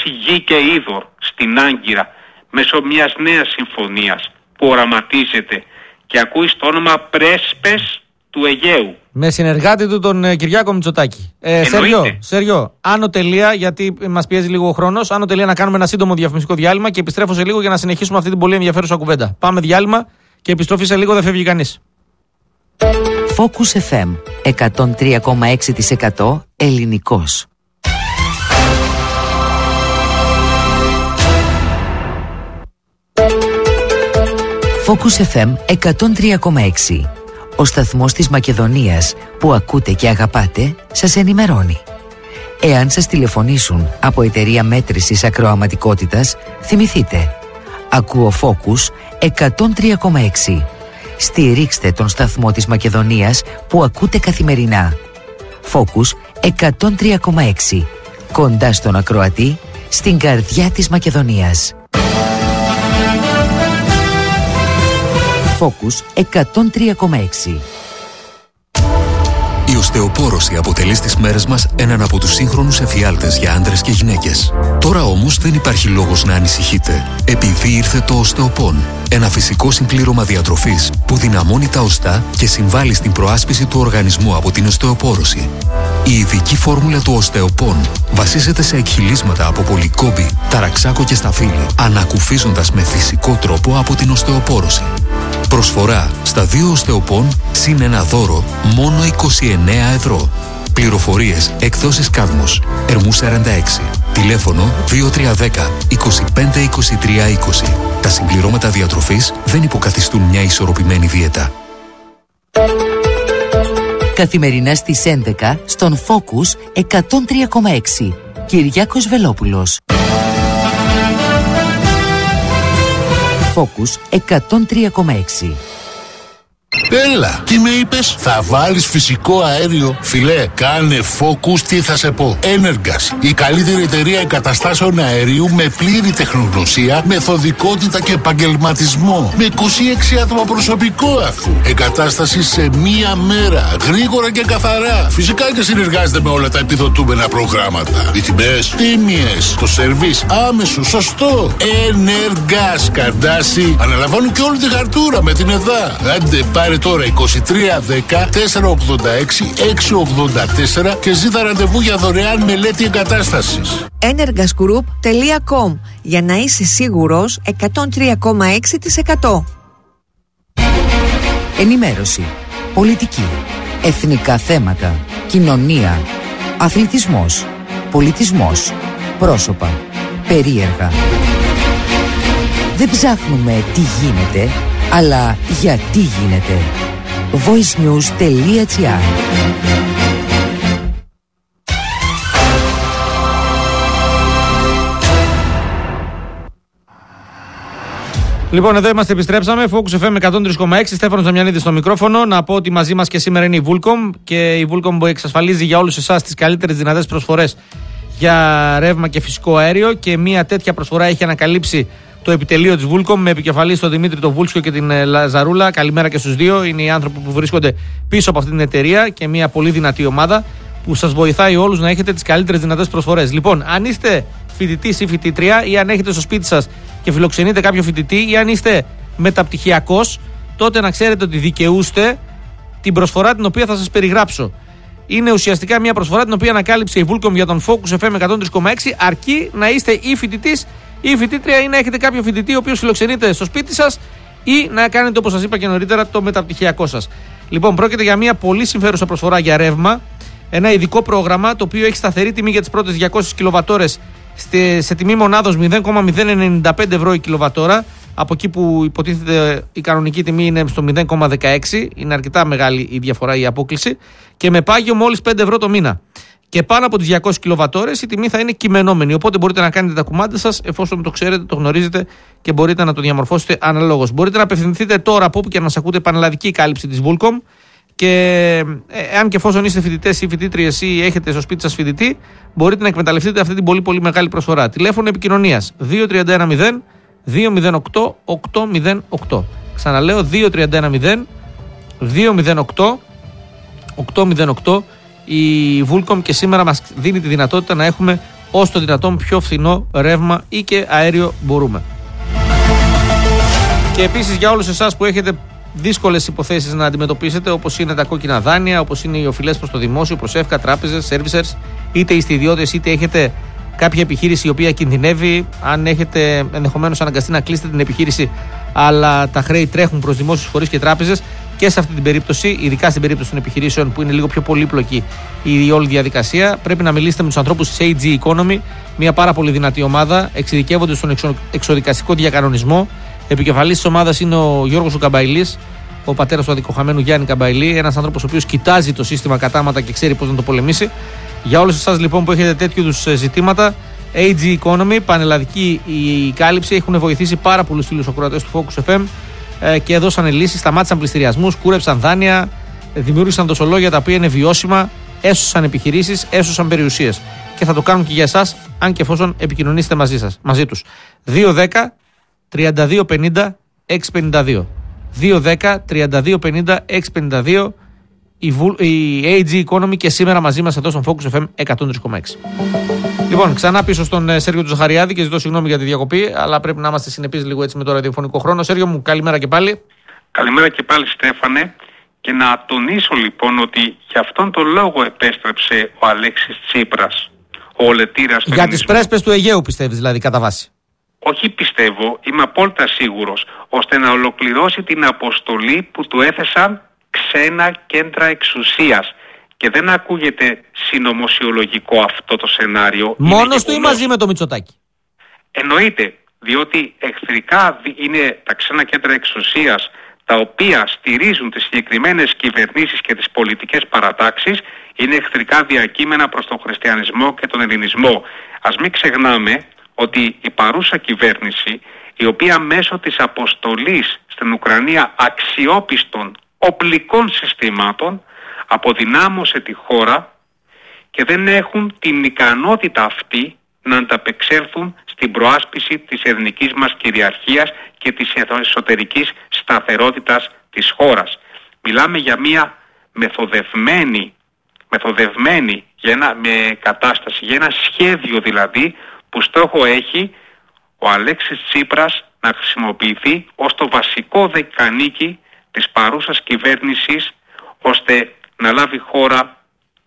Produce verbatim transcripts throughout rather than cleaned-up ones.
δώσει γη και είδωρ στην Άγκυρα μέσω μιας νέας συμφωνίας που οραματίζεται και ακούει στο όνομα Πρέσπες του Αιγαίου. Με συνεργάτη του τον ε, Κυριάκο Μητσοτάκη. Ε, Σέργιο, Σέργιο, άνω τελεία, γιατί μας πιέζει λίγο ο χρόνος, άνω τελεία να κάνουμε ένα σύντομο διαφημιστικό διάλειμμα και επιστρέφω σε λίγο για να συνεχίσουμε αυτή την πολύ ενδιαφέρουσα κουβέντα. Πάμε διάλειμμα και επιστροφή σε λίγο, δεν φεύγει κανείς. Focus εφ εμ εκατόν τρία κόμμα έξι τοις εκατό ελληνικός. Focus εφ εμ εκατόν τρία κόμμα έξι. Ο σταθμός της Μακεδονίας που ακούτε και αγαπάτε σας ενημερώνει. Εάν σας τηλεφωνήσουν από εταιρεία μέτρησης ακροαματικότητας, θυμηθείτε. Ακούω Focus εκατόν τρία κόμμα έξι. Στηρίξτε τον σταθμό της Μακεδονίας που ακούτε καθημερινά. Focus εκατόν τρία κόμμα έξι. Κοντά στον ακροατή, στην καρδιά της Μακεδονίας. Focus εκατόν τρία κόμμα έξι. Η οστεοπόρωση αποτελεί στις μέρες μας έναν από τους σύγχρονους εφιάλτες για άντρες και γυναίκες. Τώρα όμως δεν υπάρχει λόγος να ανησυχείτε, επειδή ήρθε το Οστεοπόν. Ένα φυσικό συμπλήρωμα διατροφής που δυναμώνει τα οστά και συμβάλλει στην προάσπιση του οργανισμού από την οστεοπόρωση. Η ειδική φόρμουλα του Οστεοπόν βασίζεται σε εκχυλίσματα από πολυκόμπη, ταραξάκο και σταφύλι, ανακουφίζοντας με φυσικό τρόπο από την οστεοπόρωση. Προσφορά στα δύο Οστεοπόν συν ένα δώρο μόνο είκοσι εννέα ευρώ. Πληροφορίες εκδόσεις Κάδμος, Ερμού σαράντα έξι. Τηλέφωνο δύο τρία ένα μηδέν είκοσι πέντε είκοσι τρία είκοσι. Τα συμπληρώματα διατροφής δεν υποκαθιστούν μια ισορροπημένη δίαιτα. Καθημερινά στις έντεκα στον Focus εκατόν τρία κόμμα έξι. Κυριάκος Βελόπουλος. Focus εκατόν τρία κόμμα έξι. Έλα, τι με είπες? Θα βάλεις φυσικό αέριο? Φιλέ, κάνε Focus, τι θα σε πω. Energas, η καλύτερη εταιρεία εγκαταστάσεων αερίου με πλήρη τεχνογνωσία, μεθοδικότητα και επαγγελματισμό. Με είκοσι έξι άτομα προσωπικό αφού. Εγκατάσταση σε μία μέρα, γρήγορα και καθαρά. Φυσικά και συνεργάζεται με όλα τα επιδοτούμενα προγράμματα. Οι τιμές τίμιες, το σερβίς άμεσο, σωστό. Energas, Καρδάση, αναλαμβάνουν και όλη τη χαρτούρα με την ΕΔΑ. Άντε, πάρε τώρα είκοσι τρία δέκα τετρακόσια ογδόντα έξι εξακόσια ογδόντα τέσσερα και ζήτα ραντεβού για δωρεάν μελέτη εγκατάστασης. energas group τελεία com, για να είσαι σίγουρος εκατόν τρία κόμμα έξι τοις εκατό. Ενημέρωση, πολιτική, εθνικά θέματα, κοινωνία, αθλητισμός, πολιτισμός, πρόσωπα, περίεργα. Δεν ψάχνουμε τι γίνεται, αλλά γιατί γίνεται. voicenews τελεία gr. Λοιπόν, εδώ είμαστε, επιστρέψαμε. Focus εφ εμ εκατόν τρία κόμμα έξι. Στέφανος Δαμιανίδης στο μικρόφωνο. Να πω ότι μαζί μας και σήμερα είναι η Vulcom, και η Vulcom που εξασφαλίζει για όλους εσάς τις καλύτερες δυνατές προσφορές για ρεύμα και φυσικό αέριο, και μια τέτοια προσφορά έχει ανακαλύψει το επιτελείο της Vulcom με επικεφαλής τον Δημήτρη τον Βούλσκο και την Λαζαρούλα. Καλημέρα και στους δύο. Είναι οι άνθρωποι που βρίσκονται πίσω από αυτή την εταιρεία και μια πολύ δυνατή ομάδα που σας βοηθάει όλους να έχετε τις καλύτερες δυνατές προσφορές. Λοιπόν, αν είστε φοιτητής ή φοιτήτρια, ή αν έχετε στο σπίτι σας και φιλοξενείτε κάποιο φοιτητή, ή αν είστε μεταπτυχιακός, τότε να ξέρετε ότι δικαιούστε την προσφορά την οποία θα σας περιγράψω. Είναι ουσιαστικά μια προσφορά την οποία ανακάλυψε η Vulcom για τον Focus εφ εμ εκατόν τρία κόμμα έξι, αρκεί να είστε ή φοιτητής ή φοιτήτρια, ή να έχετε κάποιο φοιτητή ο οποίος φιλοξενείται στο σπίτι σας, ή να κάνετε, όπως σας είπα και νωρίτερα, το μεταπτυχιακό σας. Λοιπόν, πρόκειται για μια πολύ συμφέρουσα προσφορά για ρεύμα. Ένα ειδικό πρόγραμμα το οποίο έχει σταθερή τιμή για τις πρώτες διακόσιες κιλοβατόρες σε τιμή μονάδος μηδέν κόμμα μηδέν ενενήντα πέντε ευρώ η κιλοβατόρα. Από εκεί που υποτίθεται η κανονική τιμή είναι στο μηδέν κόμμα δεκαέξι. Είναι αρκετά μεγάλη η διαφορά, η απόκληση. Και με πάγιο μόλις πέντε ευρώ το μήνα. Και πάνω από τις διακόσιες κιλοβατόρες η τιμή θα είναι κειμενόμενη. Οπότε μπορείτε να κάνετε τα κουμάντα σας εφόσον το ξέρετε, το γνωρίζετε και μπορείτε να το διαμορφώσετε αναλόγως. Μπορείτε να απευθυνθείτε τώρα από όπου και να μας ακούτε πανελλαδική κάλυψη της Vulcom. Και εάν και εφόσον είστε φοιτητές ή φοιτήτριες ή έχετε στο σπίτι σας φοιτητή, μπορείτε να εκμεταλλευτείτε αυτή την πολύ πολύ μεγάλη προσφορά. Τηλέφωνο επικοινωνίας δύο τρία ένα μηδέν δύο μηδέν οκτώ οκτώ μηδέν οκτώ. Ξαναλέω δύο τρία ένα μηδέν δύο μηδέν οκτώ οκτώ μηδέν οκτώ. Η Vulcom και σήμερα μας δίνει τη δυνατότητα να έχουμε όσο το δυνατόν πιο φθηνό ρεύμα ή και αέριο μπορούμε. Και επίσης για όλους εσάς που έχετε δύσκολες υποθέσεις να αντιμετωπίσετε, όπως είναι τα κόκκινα δάνεια, όπως είναι οι οφειλές προς το δημόσιο, προς ΕΦΚΑ, τράπεζες, servicers, είτε είστε ιδιώτες είτε έχετε κάποια επιχείρηση η οποία κινδυνεύει, αν έχετε ενδεχομένως αναγκαστεί να κλείσετε την επιχείρηση, αλλά τα χρέη τρέχουν προς δημόσιους φορείς και τράπεζες, και σε αυτή την περίπτωση, ειδικά στην περίπτωση των επιχειρήσεων που είναι λίγο πιο πολύπλοκη η όλη διαδικασία, πρέπει να μιλήσετε με τους ανθρώπους της έι τζι Economy, μια πάρα πολύ δυνατή ομάδα, εξειδικεύονται στον εξο, εξοδικαστικό διακανονισμό. Επικεφαλής της ομάδας είναι ο Γιώργος ο Καμπαϊλής, ο πατέρας του αδικοχαμένου Γιάννη Καμπαϊλή, ένας άνθρωπος ο οποίος κοιτάζει το σύστημα κατάματα και ξέρει πώς να το πολεμήσει. Για όλους εσάς λοιπόν που έχετε τέτοιου είδους ζητήματα, έι τζι Economy, πανελλαδική η κάλυψη, έχουν βοηθήσει πάρα πολλούς φίλους ακροατές του Focus εφ εμ ε, και έδωσαν λύσεις, σταμάτησαν πληστηριασμούς, κούρεψαν δάνεια, δημιούργησαν δοσολόγια τα οποία είναι βιώσιμα, έσωσαν επιχειρήσεις, έσωσαν περιουσίες. Και θα το κάνουν και για εσάς, αν και εφόσον επικοινωνήσετε μαζί, σας, μαζί τους. δύο δέκα τριάντα δύο πενήντα έξι πενήντα δύο. δύο δέκα τριάντα δύο πενήντα έξι πενήντα δύο η έι τζι Economy και σήμερα μαζί μας εδώ στον Focus εφ εμ εκατόν τρία κόμμα έξι. Λοιπόν, ξανά πίσω στον Σέργιο του Ζαχαριάδη και ζητώ συγγνώμη για τη διακοπή, αλλά πρέπει να είμαστε συνεπείς λίγο έτσι με το ραδιοφωνικό χρόνο. Σέργιο μου, καλημέρα και πάλι. Καλημέρα και πάλι, Στέφανε. Και να τονίσω λοιπόν ότι για αυτόν τον λόγο επέστρεψε ο Αλέξης Τσίπρας, ο ολετήρας του Για τις πρέσπες του Αιγαίου πιστεύεις δηλαδή, κατά βάση? Όχι, πιστεύω, είμαι απόλυτα σίγουρος, ώστε να ολοκληρώσει την αποστολή που του έθεσαν ξένα κέντρα εξουσίας. Και δεν ακούγεται συνωμοσιολογικό αυτό το σενάριο. Μόνος του ή μαζί με το Μητσοτάκη? Εννοείται, διότι εχθρικά είναι τα ξένα κέντρα εξουσίας, τα οποία στηρίζουν τις συγκεκριμένες κυβερνήσεις και τις πολιτικές παρατάξεις, είναι εχθρικά διακείμενα προς τον χριστιανισμό και τον ελληνισμό. Ας μην ξεχνάμε ότι η παρούσα κυβέρνηση, η οποία μέσω της αποστολής στην Ουκρανία αξιόπιστων οπλικών συστημάτων αποδυνάμωσε τη χώρα και δεν έχουν την ικανότητα αυτή να ανταπεξέλθουν στην προάσπιση της εθνικής μας κυριαρχίας και της εσωτερικής σταθερότητας της χώρας. Μιλάμε για μια μεθοδευμένη, μεθοδευμένη για ένα, με κατάσταση, για ένα σχέδιο δηλαδή, που στόχο έχει ο Αλέξης Τσίπρας να χρησιμοποιηθεί ως το βασικό δεκανίκι της παρούσας κυβέρνησης, ώστε να λάβει χώρα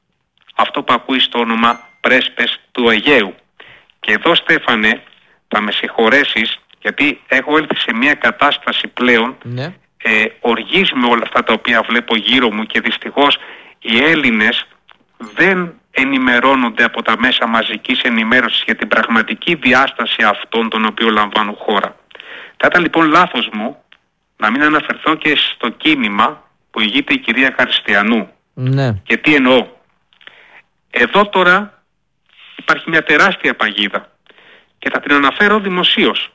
αυτό που ακούει στο όνομα πρέσπες του Αιγαίου. Και εδώ, Στέφανε, θα με συγχωρέσεις, γιατί έχω έλθει σε μια κατάσταση πλέον ναι. ε, οργής με όλα αυτά τα οποία βλέπω γύρω μου, και δυστυχώς οι Έλληνες δεν ενημερώνονται από τα μέσα μαζικής ενημέρωσης για την πραγματική διάσταση αυτών των οποίων λαμβάνουν χώρα. Θα ήταν λοιπόν λάθος μου να μην αναφερθώ και στο κίνημα που ηγείται η κυρία Χαριστιανού. Ναι. Και τι εννοώ? Εδώ τώρα υπάρχει μια τεράστια παγίδα και θα την αναφέρω δημοσίως.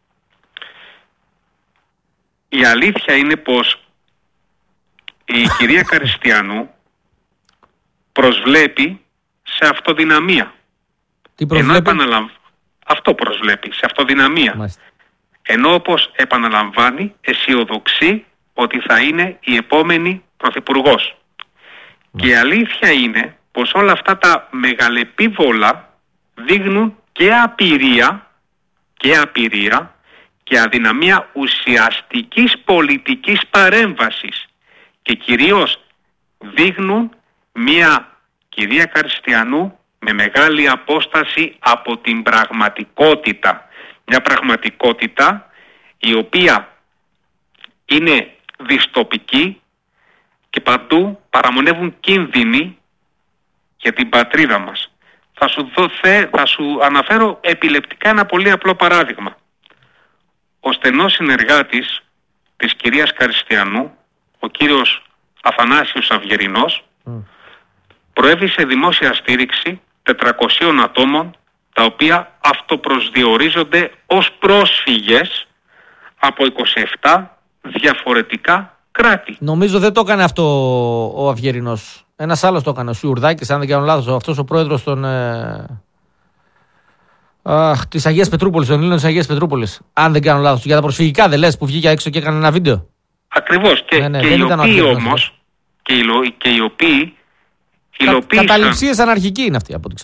Η αλήθεια είναι πως η κυρία Χαριστιανού προσβλέπει σε αυτοδυναμία. Τι προσβλέπει? Ενώ επαναλαμβ... Αυτό προσβλέπει, σε αυτοδυναμία. Μάλιστα. Ενώ όπως επαναλαμβάνει, αισιοδοξεί ότι θα είναι η επόμενη πρωθυπουργός. Και η αλήθεια είναι πως όλα αυτά τα μεγαλεπίβολα δείχνουν και απειρία και απειρία και αδυναμία ουσιαστικής πολιτικής παρέμβασης, και κυρίως δείχνουν μια κυρία Χαριστιανού με μεγάλη απόσταση από την πραγματικότητα. Μια πραγματικότητα η οποία είναι δυστοπική και παντού παραμονεύουν κίνδυνοι για την πατρίδα μας. Θα σου, δοθε, θα σου αναφέρω επιλεπτικά ένα πολύ απλό παράδειγμα. Ο στενός συνεργάτης της κυρίας Χαριστιανού, ο κύριος Αθανάσιος Αυγερινός, mm. προέβη σε δημόσια στήριξη τετρακοσίων ατόμων, τα οποία αυτοπροσδιορίζονται ως πρόσφυγες από είκοσι επτά διαφορετικά κράτη. Νομίζω δεν το έκανε αυτό ο Αυγερινός. Ένας άλλος το έκανε, ο Σιουρδάκης, αν δεν κάνω λάθος, αυτός ο πρόεδρος των, ε, ε, της Αγίας Πετρούπολης, των Ελλήνων της Αγίας Πετρούπολης. Αν δεν κάνω λάθος, για τα προσφυγικά δεν λες, που βγήκε έξω και έκανε ένα βίντεο? Ακριβώς. Και, ναι, ναι, και οι οποίοι όμως, και οι, και οι οποίοι υλοποίησαν... Καταληψίες αναρχικοί είναι αυτοί, από ό,τι ξέρω.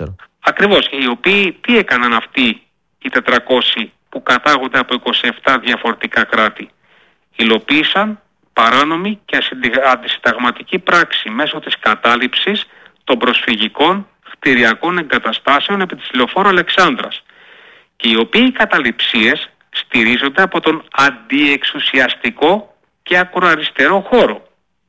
Ακριβώς, οι οποίοι τι έκαναν αυτοί οι τετρακόσιοι που κατάγονται από είκοσι επτά διαφορετικά κράτη? Υλοποίησαν παράνομη και αντισυνταγματική πράξη μέσω της κατάληψης των προσφυγικών κτηριακών εγκαταστάσεων επί της Λεωφόρου Αλεξάνδρας, και οι οποίοι καταληψίες στηρίζονται από τον αντιεξουσιαστικό και ακροαριστερό χώρο.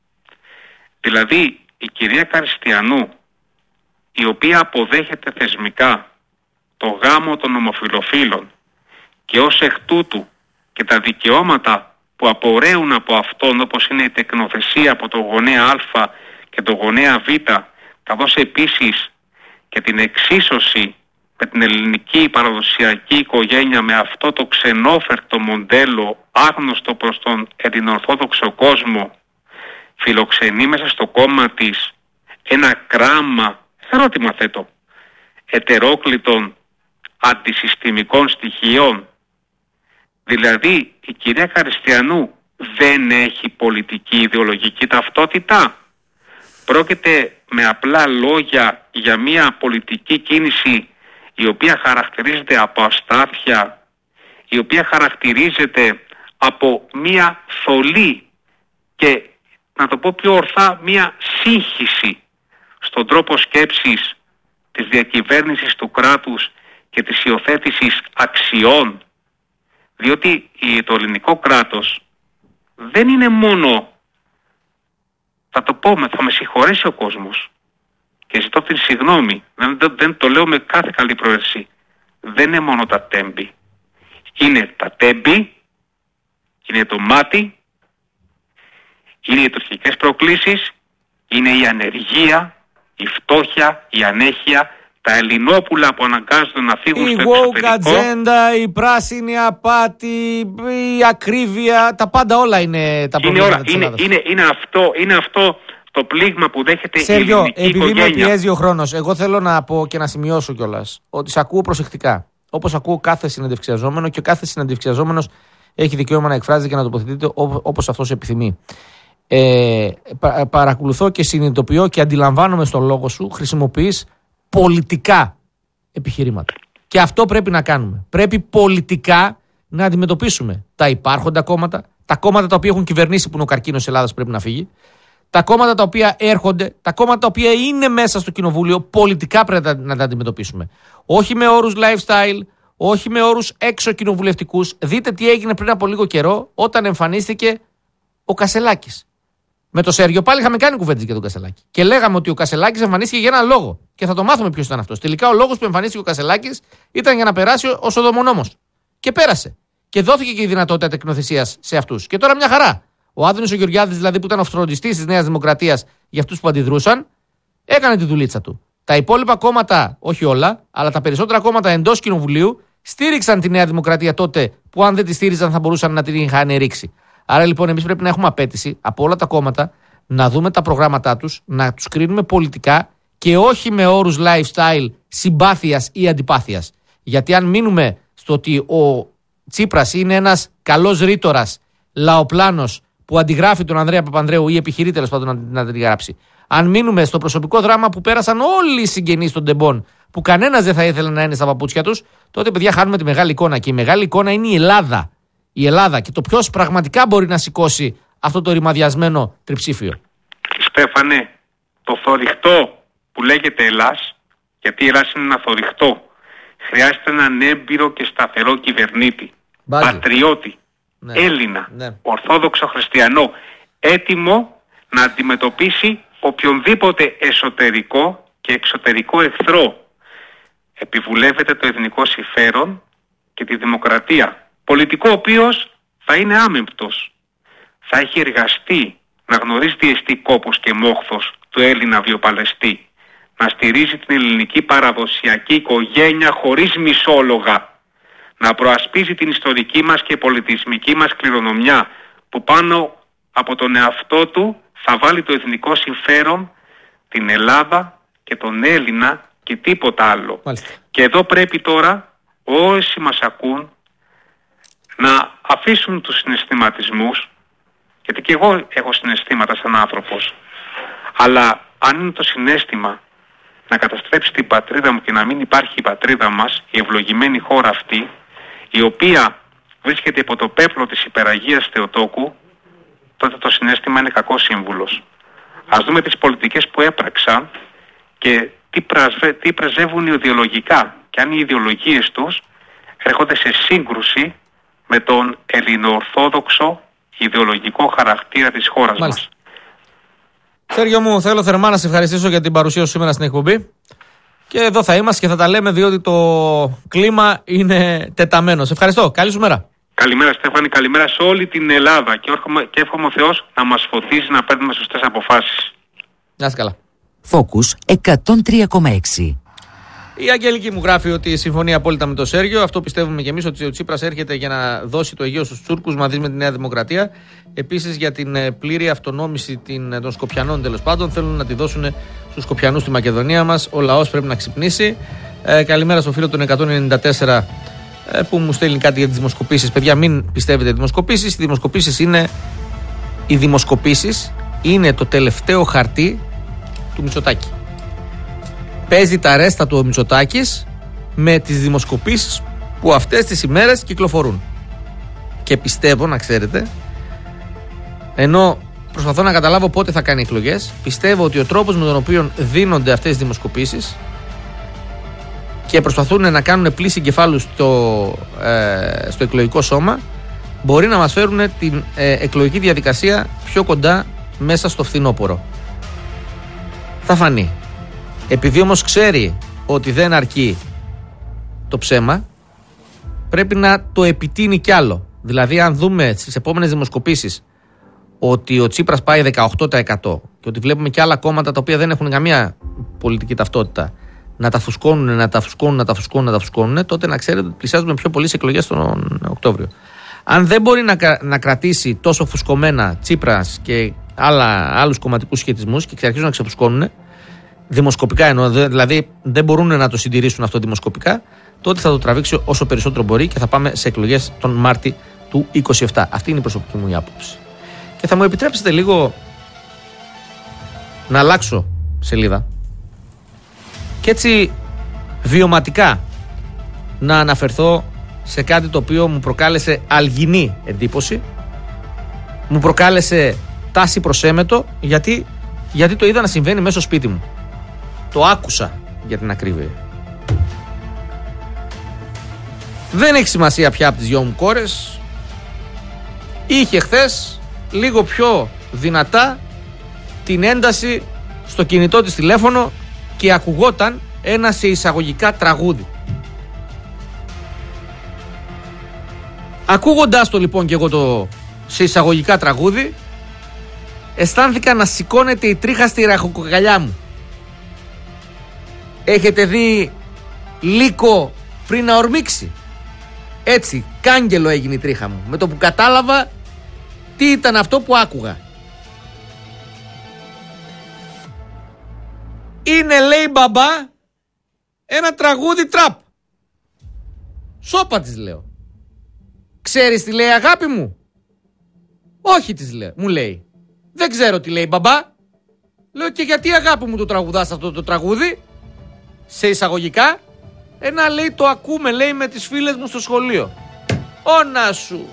Δηλαδή η κυρία Καριστιανού, η οποία αποδέχεται θεσμικά το γάμο των ομοφυλοφίλων και ως εκ τούτου και τα δικαιώματα που απορρέουν από αυτόν, όπως είναι η τεκνοθεσία από το γονέα Α και το γονέα Β, καθώς επίσης και την εξίσωση με την ελληνική παραδοσιακή οικογένεια με αυτό το ξενόφερτο μοντέλο άγνωστο προς τον ελληνοορθόδοξο κόσμο, φιλοξενεί μέσα στο κόμμα της ένα κράμα, ερώτημα θέτω, ετερόκλητων αντισυστημικών στοιχείων. Δηλαδή η κυρία Καριστιανού δεν έχει πολιτική ιδεολογική ταυτότητα. Πρόκειται με απλά λόγια για μια πολιτική κίνηση η οποία χαρακτηρίζεται από αστάθεια, η οποία χαρακτηρίζεται από μια θολή και, να το πω πιο ορθά, μια σύγχυση στον τρόπο σκέψης της διακυβέρνησης του κράτους και της υιοθέτησης αξιών. Διότι το ελληνικό κράτος δεν είναι μόνο, θα το πω, θα με συγχωρέσει ο κόσμος και ζητώ την συγγνώμη, δεν, δεν, δεν το λέω με κάθε καλή προαίρεση, δεν είναι μόνο τα τέμπη. Είναι τα τέμπη, είναι το μάτι, είναι οι τουρκικές προκλήσεις, είναι η ανεργία, η φτώχεια, η ανέχεια, τα Ελληνόπουλα που αναγκάζονται να φύγουν η στο woke εξωτερικό. ατζέντα, η πράσινη απάτη, η ακρίβεια, τα πάντα όλα είναι τα προβλήματα είναι, της είναι, Ελλάδας. είναι, είναι, αυτό, είναι αυτό το πλήγμα που δέχεται Σέργιο, η ελληνική επειδή οικογένεια. με πιέζει ο χρόνος, εγώ θέλω να πω και να σημειώσω κιόλας ότι σε ακούω προσεκτικά. Όπως ακούω κάθε συνεντευξιαζόμενο, και κάθε συνεντευξιαζόμενος έχει δικαίωμα να εκφράζεται και να τοποθετείται όπως αυτός επιθυμεί. Ε, πα, παρακολουθώ και συνειδητοποιώ και αντιλαμβάνομαι στον λόγο σου, χρησιμοποιείς πολιτικά επιχειρήματα. Και αυτό πρέπει να κάνουμε. Πρέπει πολιτικά να αντιμετωπίσουμε τα υπάρχοντα κόμματα, τα κόμματα τα οποία έχουν κυβερνήσει, που είναι ο καρκίνος της Ελλάδας, πρέπει να φύγει, τα κόμματα τα οποία έρχονται, τα κόμματα τα οποία είναι μέσα στο κοινοβούλιο, πολιτικά πρέπει να τα αντιμετωπίσουμε. Όχι με όρους lifestyle, όχι με όρους έξω κοινοβουλευτικούς. Δείτε τι έγινε πριν από λίγο καιρό όταν εμφανίστηκε ο Κασελάκης. Με το Σέργιο πάλι είχαμε κάνει κουβέντες για τον Κασελάκη. Και λέγαμε ότι ο Κασελάκης εμφανίστηκε για έναν λόγο. Και θα το μάθουμε ποιος ήταν αυτός. Τελικά ο λόγος που εμφανίστηκε ο Κασελάκης ήταν για να περάσει ο Σοδομονόμος. Και πέρασε. Και δόθηκε και η δυνατότητα τεκνοθεσίας σε αυτούς. Και τώρα μια χαρά. Ο Άδωνης ο Γεωργιάδης, δηλαδή, που ήταν ο φροντιστής της Νέας Δημοκρατίας για αυτούς που αντιδρούσαν, έκανε τη δουλίτσα του. Τα υπόλοιπα κόμματα, όχι όλα, αλλά τα περισσότερα κόμματα εντός κοινοβουλίου, στήριξαν τη Νέα Δημοκρατία τότε που αν δεν τη στήριζαν θα μπορούσαν να την είχαν ρίξει. Άρα λοιπόν εμείς πρέπει να έχουμε απέτηση από όλα τα κόμματα να δούμε τα προγράμματά τους, να τους κρίνουμε πολιτικά και όχι με όρους lifestyle, συμπάθειας ή αντιπάθειας. Γιατί αν μείνουμε στο ότι ο Τσίπρας είναι ένας καλός ρήτορας, λαοπλάνος που αντιγράφει τον Ανδρέα Παπανδρέου ή επιχειρεί τέλος πάντων να, να την αντιγράψει, αν μείνουμε στο προσωπικό δράμα που πέρασαν όλοι οι συγγενείς των τεμπών, που κανένας δεν θα ήθελε να είναι στα παπούτσια τους, τότε παιδιά χάνουμε τη μεγάλη εικόνα. Και η μεγάλη εικόνα είναι η Ελλάδα. Η Ελλάδα και το ποιος πραγματικά μπορεί να σηκώσει αυτό το ρημαδιασμένο τριψήφιο. Στέφανε, το θωριχτό που λέγεται Ελλάς, γιατί η Ελλάς είναι ένα θωριχτό, χρειάζεται έναν έμπειρο και σταθερό κυβερνήτη. Μπάζι. Πατριώτη, ναι. Έλληνα, ναι. Ορθόδοξο χριστιανό, έτοιμο να αντιμετωπίσει οποιονδήποτε εσωτερικό και εξωτερικό εχθρό επιβουλεύεται το εθνικό συμφέρον και τη δημοκρατία. Πολιτικό ο οποίος θα είναι άμεμπτος, θα έχει εργαστεί να γνωρίζει τι εστί κόπος και μόχθος του Έλληνα βιοπαλαιστή, να στηρίζει την ελληνική παραδοσιακή οικογένεια χωρίς μισόλογα, να προασπίζει την ιστορική μας και πολιτισμική μας κληρονομιά, που πάνω από τον εαυτό του θα βάλει το εθνικό συμφέρον, την Ελλάδα και τον Έλληνα και τίποτα άλλο. Μάλιστα. Και εδώ πρέπει τώρα όσοι μας ακούν να αφήσουν τους συναισθηματισμούς, γιατί και εγώ έχω συναισθήματα σαν άνθρωπος, αλλά αν είναι το συναίσθημα να καταστρέψει την πατρίδα μου και να μην υπάρχει η πατρίδα μας, η ευλογημένη χώρα αυτή, η οποία βρίσκεται υπό το πέπλο της υπεραγίας Θεοτόκου, τότε το συναίσθημα είναι κακός σύμβουλος. Ας δούμε τις πολιτικές που έπραξαν και τι, πρασβε, τι πρεσβεύουν ιδεολογικά και αν οι ιδεολογίες τους έρχονται σε σύγκρουση με τον ελληνοορθόδοξο ιδεολογικό χαρακτήρα της χώρας μας. Σέργιο μου, θέλω θερμά να σε ευχαριστήσω για την παρουσία σου σήμερα στην εκπομπή. Και εδώ θα είμαστε και θα τα λέμε, διότι το κλίμα είναι τεταμένο. Σε ευχαριστώ. Καλή σου μέρα. Καλημέρα Στέφανη, καλημέρα σε όλη την Ελλάδα και, όρχομαι, και εύχομαι ο Θεός να μας φωτίζει να παίρνουμε σωστές αποφάσεις. Να είσαι καλά. Focus εκατόν τρία κόμμα έξι. Η Αγγελική μου γράφει ότι συμφωνεί απόλυτα με τον Σέργιο. Αυτό πιστεύουμε και εμείς, ότι ο Τσίπρας έρχεται για να δώσει το Αιγαίο στους Τούρκους μαζί με τη Νέα Δημοκρατία. Επίσης για την πλήρη αυτονόμηση των Σκοπιανών, τέλος πάντων. Θέλουν να τη δώσουν στους Σκοπιανούς στη Μακεδονία μας. Ο λαός πρέπει να ξυπνήσει. Ε, καλημέρα στο φίλο των εκατόν ενενήντα τέσσερα ε, που μου στέλνει κάτι για τις δημοσκοπήσεις. Παιδιά, μην πιστεύετε δημοσκοπήσεις. Οι δημοσκοπήσεις είναι, οι δημοσκοπήσεις είναι το τελευταίο χαρτί του Μητσοτάκη. Παίζει τα ρέστα του ο Μητσοτάκης με τις δημοσκοπήσεις που αυτές τις ημέρες κυκλοφορούν. Και πιστεύω, να ξέρετε, ενώ προσπαθώ να καταλάβω πότε θα κάνει εκλογές, πιστεύω ότι ο τρόπος με τον οποίο δίνονται αυτές τις δημοσκοπήσεις και προσπαθούν να κάνουν πλήση εγκεφάλου στο, ε, στο εκλογικό σώμα, μπορεί να μας φέρουν την ε, εκλογική διαδικασία πιο κοντά μέσα στο φθινόπωρο. Θα φανεί. Επειδή όμως ξέρει ότι δεν αρκεί το ψέμα, πρέπει να το επιτείνει κι άλλο. Δηλαδή, αν δούμε στις επόμενες δημοσκοπήσεις ότι ο Τσίπρας πάει δεκαοκτώ τοις εκατό και ότι βλέπουμε κι άλλα κόμματα τα οποία δεν έχουν καμία πολιτική ταυτότητα να τα φουσκώνουν, να τα φουσκώνουν, να τα φουσκώνουν, να τα φουσκώνουν, τότε να ξέρετε ότι πλησιάζουμε πιο πολλές εκλογές τον Οκτώβριο. Αν δεν μπορεί να, να κρατήσει τόσο φουσκωμένα Τσίπρας και άλλα, άλλους κομματικούς σχετισμούς και αρχίζουν να ξεφουσκώνουν, δημοσκοπικά εννοώ, δηλαδή δεν μπορούν να το συντηρήσουν αυτό δημοσκοπικά, τότε θα το τραβήξει όσο περισσότερο μπορεί και θα πάμε σε εκλογές τον Μάρτι του είκοσι επτά. Αυτή είναι η προσωπική μου άποψη. Και θα μου επιτρέψετε λίγο να αλλάξω σελίδα και έτσι βιωματικά να αναφερθώ σε κάτι το οποίο μου προκάλεσε αλγινή εντύπωση, μου προκάλεσε τάση προς έμετο, γιατί, γιατί το είδα να συμβαίνει μέσα στο σπίτι μου. Το άκουσα, για την ακρίβεια. Δεν έχει σημασία πια από τις δυο μου κόρες. Είχε χθες λίγο πιο δυνατά την ένταση στο κινητό της τηλέφωνο και ακουγόταν ένα σε εισαγωγικά τραγούδι. Ακούγοντάς το λοιπόν και εγώ το σε εισαγωγικά τραγούδι, αισθάνθηκα να σηκώνεται η τρίχα στη ραχοκοκαλιά μου. Έχετε δει λύκο πριν να ορμήξει? Έτσι, κάγκελο έγινε η τρίχα μου με το που κατάλαβα τι ήταν αυτό που άκουγα. Είναι, λέει, μπαμπά, ένα τραγούδι τραπ. Σόπα της λέω. Ξέρεις τι λέει, αγάπη μου? Όχι, της λέω, μου λέει. Δεν ξέρω τι λέει, μπαμπά. Λέω, και γιατί, αγάπη μου, το τραγουδάς αυτό το τραγούδι? Σε εισαγωγικά, ένα, λέει, το ακούμε, λέει, με τις φίλες μου στο σχολείο. Όνα σου.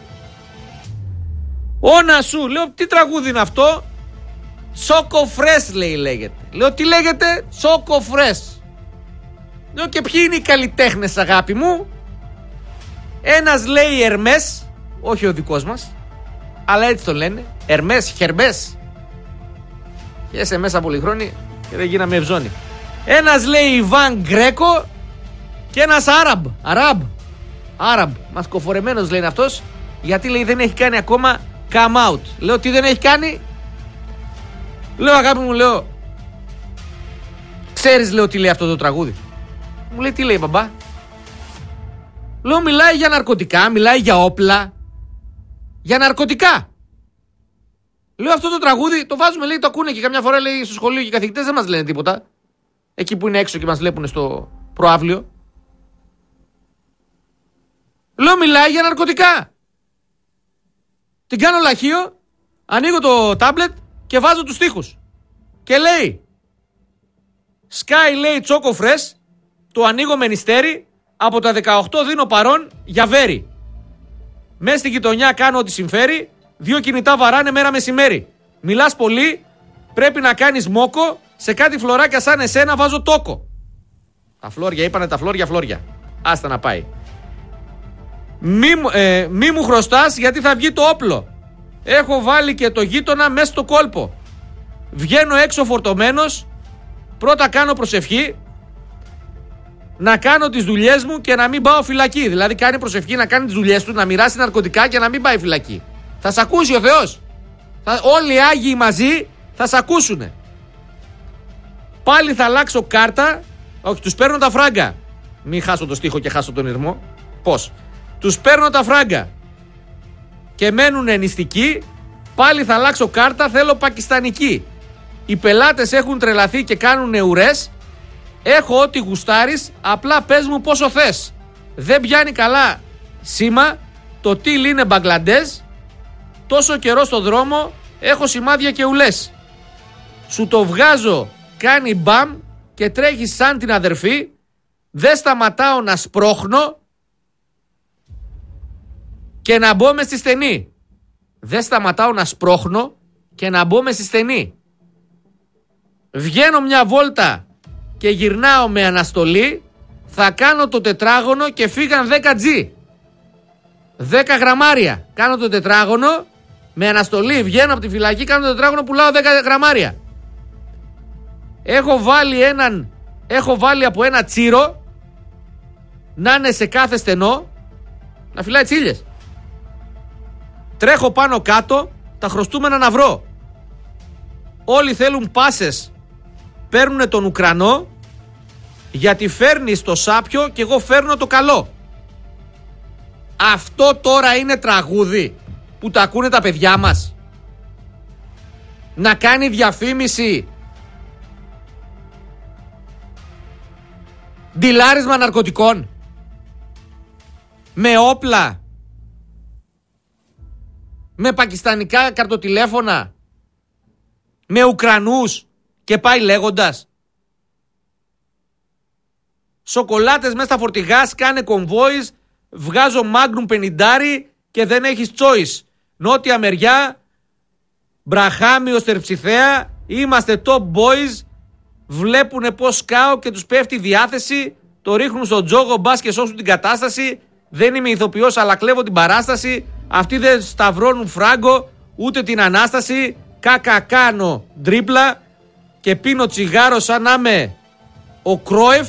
Όνα σου. Λέω, τι τραγούδι είναι αυτό? Τσόκο φρες, λέει, λέγεται. Λέω, τι λέγεται? Τσόκο φρες. Λέω, και ποιοι είναι οι καλλιτέχνες, αγάπη μου? Ένας, λέει, Ερμές, όχι ο δικός μας, αλλά έτσι το λένε, Ερμές, Χερμές. Και έσε μέσα πολυχρόνι και δεν γίναμε ευζώνη. Ένας, λέει, Ιβάν Γκρέκο και ένας Άραμπ. Αράμπ. Άραμπ. Μασκοφορεμένος, λέει, αυτός, γιατί, λέει, δεν έχει κάνει ακόμα come out. Λέω, τι δεν έχει κάνει? Λέω, αγάπη μου, λέω, ξέρεις, λέω, τι λέει αυτό το τραγούδι? Μου λέει, τι λέει, μπαμπά? Λέω, μιλάει για ναρκωτικά, μιλάει για όπλα. Για ναρκωτικά. Λέω, αυτό το τραγούδι το βάζουμε, λέει, το ακούνε και καμιά φορά, λέει, στο σχολείο και οι καθηγητές δεν μας λένε τίποτα. Εκεί που είναι έξω και μας βλέπουν στο προαύλιο. Λέω, μιλάει για ναρκωτικά. Την κάνω λαχείο, ανοίγω το τάμπλετ και βάζω τους στίχους. Και λέει, Σκάει λέει τσόκο φρες, το ανοίγω με νηστέρι, από τα δεκαοκτώ δίνω παρόν για βέρι. Μες στη γειτονιά κάνω ό,τι συμφέρει, δύο κινητά βαράνε μέρα μεσημέρι. Μιλάς πολύ, πρέπει να κάνεις μόκο, σε κάτι φλωράκια σαν εσένα βάζω τόκο. Τα φλόρια είπανε τα φλόρια φλόρια. Άστα να πάει. Μη, ε, μη μου χρωστάς γιατί θα βγει το όπλο. Έχω βάλει και το γείτονα μέσα στο κόλπο. Βγαίνω έξω φορτωμένος, πρώτα κάνω προσευχή, να κάνω τις δουλειές μου και να μην πάω φυλακή. Δηλαδή κάνει προσευχή να κάνει τις δουλειές του, να μοιράσει ναρκωτικά και να μην πάει φυλακή. Θα σ' ακούσει ο Θεός. Θα, όλοι οι Άγιοι μαζί θα σ' ακούσουνε. Πάλι θα αλλάξω κάρτα. Όχι, τους παίρνω τα φράγκα. Μην χάσω το στίχο και χάσω τον ηρμό. Πώς? Τους παίρνω τα φράγκα και μένουνε νηστικοί. Πάλι θα αλλάξω κάρτα, θέλω πακιστανική. Οι πελάτες έχουν τρελαθεί και κάνουνε ουρές. Έχω ό,τι γουστάρεις, απλά πες μου πόσο θες. Δεν πιάνει καλά σήμα, το τίλ είναι Μπαγκλαντές. Τόσο καιρό στο δρόμο, έχω σημάδια και ουλές. Σου το βγάζω, κάνει μπαμ και τρέχει σαν την αδερφή. Δεν σταματάω να σπρώχνω και να μπω μες στη στενή. Δεν σταματάω να σπρώχνω και να μπω μες στη στενή. Βγαίνω μια βόλτα και γυρνάω με αναστολή. Θα κάνω το τετράγωνο και φύγαν δέκα τζι. δέκα γραμμάρια. Κάνω το τετράγωνο με αναστολή. Βγαίνω από τη φυλακή, κάνω το τετράγωνο, πουλάω δέκα γραμμάρια. Έχω βάλει έναν Έχω βάλει από ένα τσίρο να είναι σε κάθε στενό, να φυλάει τσίλιες. Τρέχω πάνω κάτω, τα χρωστούμενα να βρω. Όλοι θέλουν πάσες, παίρνουνε τον Ουκρανό, γιατί φέρνεις το σάπιο και εγώ φέρνω το καλό. Αυτό τώρα είναι τραγούδι που τα ακούνε τα παιδιά μας? Να κάνει διαφήμιση ντιλάρισμα ναρκωτικών με όπλα, με πακιστανικά καρτοτηλέφωνα, με Ουκρανούς και πάει λέγοντας. Σοκολάτες μέσα στα φορτηγά, σκάνε κομβόις, βγάζω Magnum πενηντάρι και δεν έχεις choice. Νότια μεριά, Μπραχάμιο, Στερψιθέα, είμαστε top boys. Βλέπουνε πως σκάω και τους πέφτει η διάθεση. Το ρίχνουν στον τζόγο, μπας και σώσουν την κατάσταση. Δεν είμαι ηθοποιός αλλά κλέβω την παράσταση. Αυτοί δεν σταυρώνουν φράγκο ούτε την Ανάσταση. Κάκα κάνω τρίπλα και πίνω τσιγάρο σαν να είμαι ο Κρόεφ.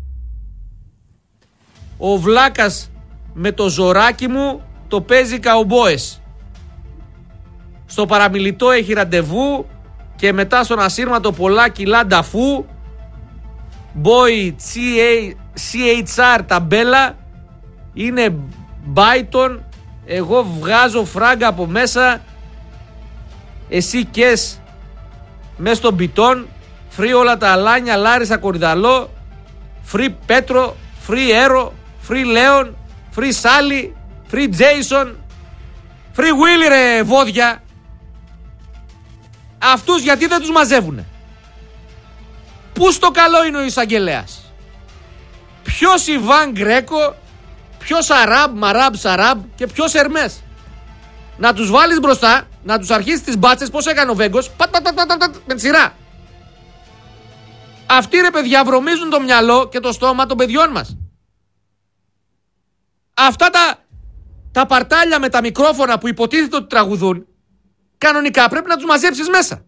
Ο Βλάκας με το ζωράκι μου το παίζει καουμπόες. Στο παραμιλητό έχει ραντεβού και μετά στον ασύρματο πολλά κιλά νταφού. Boy σι έιτς αρ ταμπέλα είναι Byton. Εγώ βγάζω φράγκα από μέσα, εσύ κες μες στον πιτόν. Free όλα τα αλάνια, Λάρισα, Κορυδαλό. Free Πέτρο, free Έρο, free Λέον, free Σάλι, free Jason, free Willy ρε βόδια. Αυτούς γιατί δεν τους μαζεύουνε? Πού στο καλό είναι ο εισαγγελέας? Ποιος Ιβάν Γκρέκο, ποιος Αράμπ, Μαράμπ, Σαράμπ και ποιος Ερμές? Να τους βάλεις μπροστά, να τους αρχίσεις τις μπάτσες, πώς έκανε ο Βέγκος, πατ, πατ, πατ, πατ, πατ, με τη σειρά. Αυτοί ρε παιδιά βρωμίζουν το μυαλό και το στόμα των παιδιών μας. Αυτά τα, τα παρτάλια με τα μικρόφωνα που υποτίθεται ότι τραγουδούν, κανονικά πρέπει να τους μαζέψεις μέσα.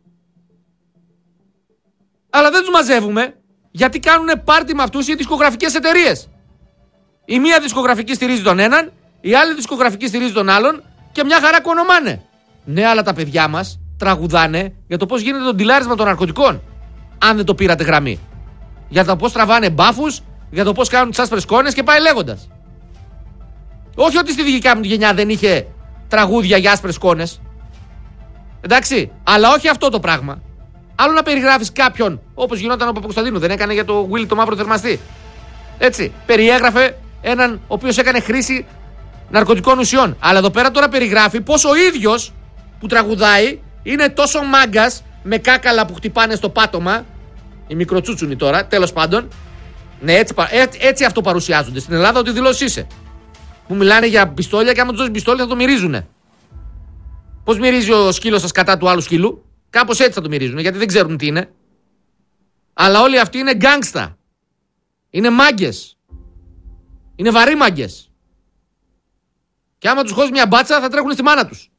Αλλά δεν τους μαζεύουμε γιατί κάνουν πάρτι με αυτούς οι δισκογραφικές εταιρείες. Η μία δισκογραφική στηρίζει τον έναν, η άλλη δισκογραφική στηρίζει τον άλλον και μια χαρά κονομάνε. Ναι, αλλά τα παιδιά μας τραγουδάνε για το πώς γίνεται το ντιλάρισμα των ναρκωτικών. Αν δεν το πήρατε γραμμή. Για το πώς τραβάνε μπάφους, για το πώς κάνουν τις άσπρες σκόνες και πάει λέγοντας. Όχι ότι στη δική μου γενιά δεν είχε τραγούδια για άσπρες σκόνες. Εντάξει, αλλά όχι αυτό το πράγμα. Άλλο να περιγράφεις κάποιον όπως γινόταν ο Παπακοσταντίνου, δεν έκανε για το Willy το μαύρο θερμαστή. Έτσι, περιέγραφε έναν ο οποίος έκανε χρήση ναρκωτικών ουσιών. Αλλά εδώ πέρα τώρα περιγράφει πως ο ίδιος που τραγουδάει είναι τόσο μάγκας με κάκαλα που χτυπάνε στο πάτωμα οι μικροτσούτσουνοι τώρα, τέλος πάντων. Ναι, έτσι, έτσι, έτσι αυτό παρουσιάζονται. Στην Ελλάδα ότι δηλώσει είσαι. Που μιλάνε για πιστόλια και άμα του δώσει πιστόλια θα το μυρίζουνε. Πώς μυρίζει ο σκύλος σας κατά του άλλου σκύλου? Κάπως έτσι θα το μυρίζουν, γιατί δεν ξέρουν τι είναι. Αλλά όλοι αυτοί είναι γκάνγκστα. Είναι μάγκες. Είναι βαρύ μάγκες. Και άμα τους χώσει μια μπάτσα θα τρέχουν στη μάνα τους.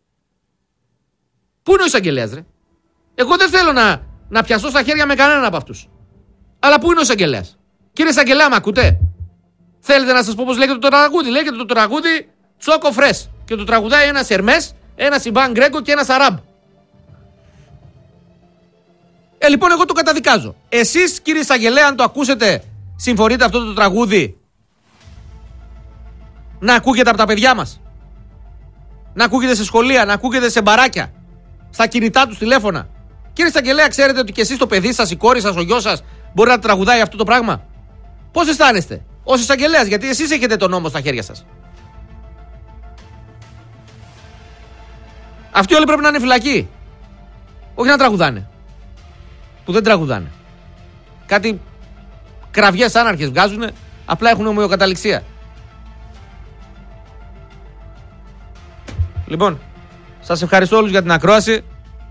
Πού είναι ο εισαγγελέας, ρε? Εγώ δεν θέλω να, να πιαστώ στα χέρια με κανέναν από αυτούς. Αλλά πού είναι ο εισαγγελέας? Κύριε εισαγγελέα, με ακούτε? Θέλετε να σας πω πώς λέγεται το τραγούδι? Λέγεται το τραγούδι Τσόκο Φρες. Και το τραγουδάει ένας Ερμές, ένας Ιμπάν Γκρέκο και ένας Αράμπ. Ε, λοιπόν, εγώ το καταδικάζω. Εσείς, κύριε εισαγγελέα, αν το ακούσετε, συμφωνείτε αυτό το τραγούδι να ακούγεται από τα παιδιά μας? Να ακούγεται σε σχολεία, να ακούγεται σε μπαράκια, στα κινητά τους τηλέφωνα? Κύριε εισαγγελέα, ξέρετε ότι και εσείς το παιδί σας, η κόρη σας, ο γιος σας μπορεί να τραγουδάει αυτό το πράγμα? Πώς αισθάνεστε ως εισαγγελέας? Γιατί εσείς έχετε τον νόμο στα χέρια σας. Αυτοί όλοι πρέπει να είναι φυλακοί. Όχι να τραγουδάνε. Που δεν τραγουδάνε. Κάτι κραυγές άναρχες βγάζουν, απλά έχουν ομοιοκαταληξία. Λοιπόν, σας ευχαριστώ όλους για την ακρόαση.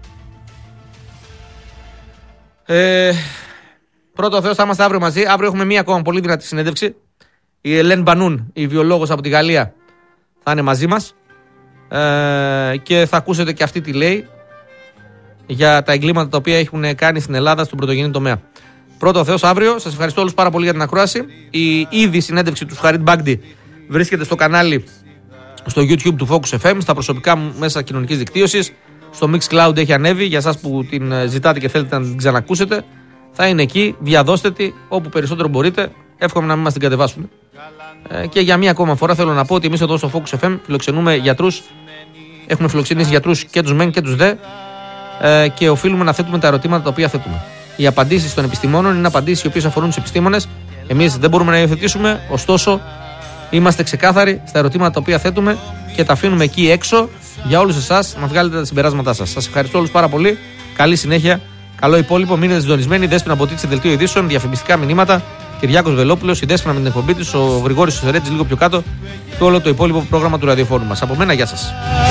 Ε, πρώτο ο Θεός, θα είμαστε αύριο μαζί. Αύριο έχουμε μία ακόμα πολύ δυνατή συνέντευξη. Η Ελέν Μπανούν, η βιολόγος από τη Γαλλία, θα είναι μαζί μας. Ε, και θα ακούσετε και αυτή τι λέει για τα εγκλήματα τα οποία έχουν κάνει στην Ελλάδα στον πρωτογενή τομέα. Πρώτο ο Θεός αύριο. Σας ευχαριστώ όλους πάρα πολύ για την ακρόαση. Η ήδη συνέντευξη του Σουχαρίτ Μπάγντι βρίσκεται στο κανάλι στο YouTube του Focus εφ εμ, στα προσωπικά μου μέσα κοινωνικής δικτύωσης. Στο Mixcloud έχει ανέβει για εσάς που την ζητάτε και θέλετε να την ξανακούσετε. Θα είναι εκεί, διαδώστε τη όπου περισσότερο μπορείτε. Εύχομαι να μην μας την κατεβάσουν. Ε, και για μία ακόμα φορά θέλω να πω ότι εμείς εδώ στο Focus εφ εμ φιλοξενούμε γιατρούς. Έχουμε φιλοξενήσει γιατρούς και τους μεν και τους δε. Ε, και οφείλουμε να θέτουμε τα ερωτήματα τα οποία θέτουμε. Οι απαντήσεις των επιστημόνων είναι απαντήσεις οι οποίες αφορούν τους επιστήμονες. Εμείς δεν μπορούμε να υιοθετήσουμε, ωστόσο είμαστε ξεκάθαροι στα ερωτήματα τα οποία θέτουμε και τα αφήνουμε εκεί έξω για όλους εσάς να βγάλετε τα συμπεράσματά σας. Σας ευχαριστώ όλους πάρα πολύ. Καλή συνέχεια. Καλό υπόλοιπο. Μείνετε συντονισμένοι. Δέσποινα Μποτίτση, δελτίο ειδήσεων, διαφημιστικά μηνύματα. Κυριάκος Βελόπουλος, η Δέσποινα με την εκπομπή της, ο Γρηγόρης Σερέτης λίγο πιο κάτω και όλο το υπόλοιπο πρόγραμμα του ραδιοφόρου μας. Από μένα, γεια σας.